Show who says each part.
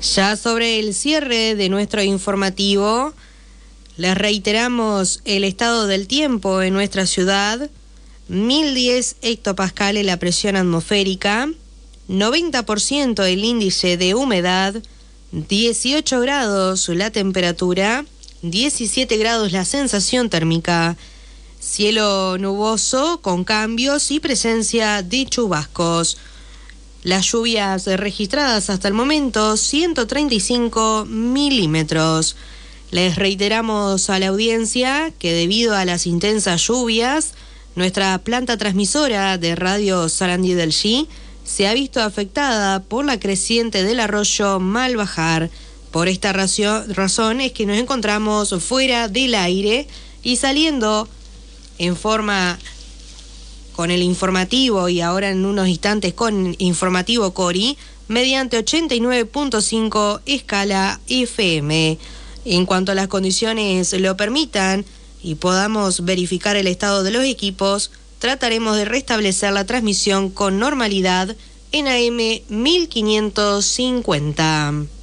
Speaker 1: Ya sobre el cierre de nuestro informativo, les reiteramos el estado del tiempo en nuestra ciudad: 1010 hectopascales la presión atmosférica, 90% el índice de humedad, 18 grados la temperatura, 17 grados la sensación térmica, cielo nuboso con cambios y presencia de chubascos. Las lluvias registradas hasta el momento, 135 milímetros. Les reiteramos a la audiencia que debido a las intensas lluvias, nuestra planta transmisora de Radio Sarandí del G se ha visto afectada por la creciente del arroyo Malbajar. Por esta razón es que nos encontramos fuera del aire y saliendo en forma con el informativo, y ahora en unos instantes con informativo Cori, mediante 89.5 escala FM. En cuanto a las condiciones lo permitan y podamos verificar el estado de los equipos, trataremos de restablecer la transmisión con normalidad en AM 1550.